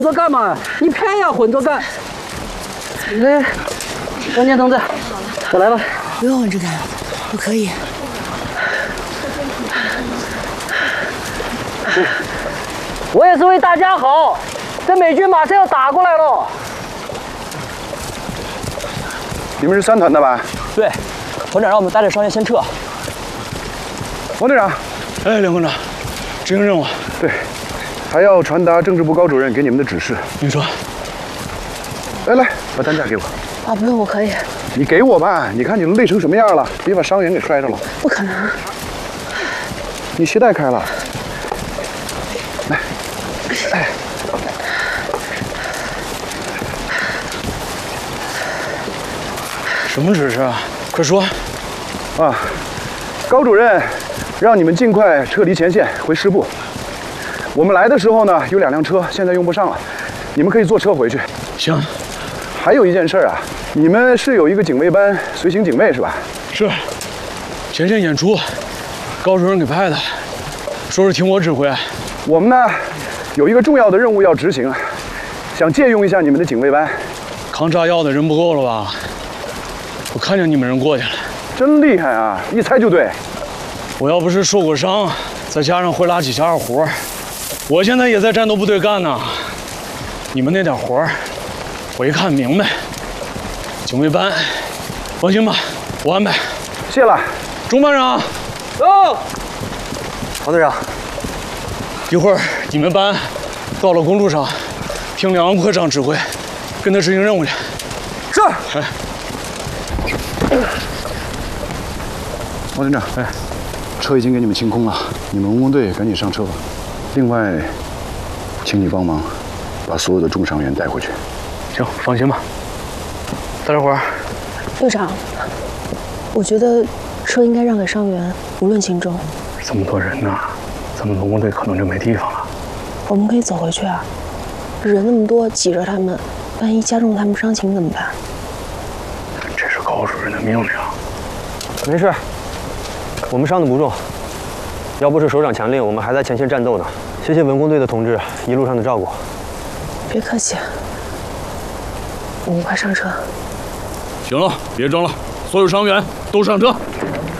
着干嘛？你偏要混着干？哎，关键同志，我来了。 不用混着干，我可以。 我也是为大家好，这美军马上要打过来了。 你们是3团的吧？ 对，团长让我们带着伤员先撤。 王队长， 哎，梁馆长，执行任务。 对，还要传达政治部高主任给你们的指示。 你说。 来，把担架给我。 啊，不用，我可以。 你给我吧，你看你都累成什么样了，别把伤员给摔着了。 不可能。 你鞋带开了。来，哎。 什么指示啊？快说。 啊，高主任让你们尽快撤离前线，回师部。我们来的时候呢，有2辆车，现在用不上了，你们可以坐车回去。 行。 还有一件事啊，你们是有一个警卫班，随行警卫是吧？ 是。前线演出，高主任给派的，说是听我指挥。 我们呢，有一个重要的任务要执行，想借用一下你们的警卫班。 扛炸药的人不够了吧？我看见你们人过去了。 真厉害啊！一猜就对。 我要不是受过伤，再加上会拉几下二胡，我现在也在战斗部队干呢。你们那点活儿，我一看明白。警卫班，放心吧，我安排。 谢了， 钟班长。 走。王队长， 一会儿你们班到了公路上，听梁科长指挥，跟他执行任务去。 是。 哎。 王队长，哎，车已经给你们清空了，你们文工队赶紧上车吧。另外，请你帮忙把所有的重伤员带回去。 行，放心吧。大伙儿。 队长，我觉得车应该让给伤员，无论轻重。 这么多人呢，咱们文工队可能就没地方了。 我们可以走回去啊，人那么多，挤着他们，万一加重他们伤情怎么办？ 这是高主任的命令。 没事，我们伤的不重。要不是首长强令，我们还在前线战斗呢。谢谢文工队的同志一路上的照顾。 别客气，我们快上车。 行了，别争了，所有伤员都上车。